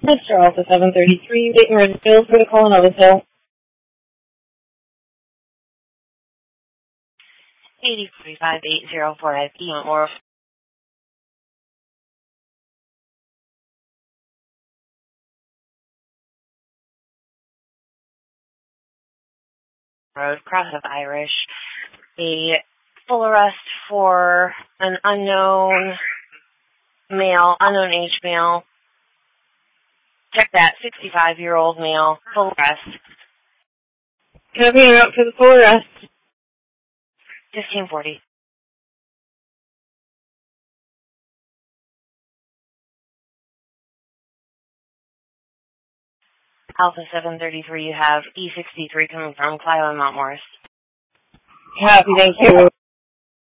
Mr. Alpha 733, wait and ready bills for the call and overfill. 8035804 IP or Road, Cross of Irish. A full arrest for an unknown age male. Check that, 65-year-old male, full arrest. Copy and route for the full arrest. 1540. Alpha 733, you have E63 coming from Clio and Mount Morris. Copy, thank you.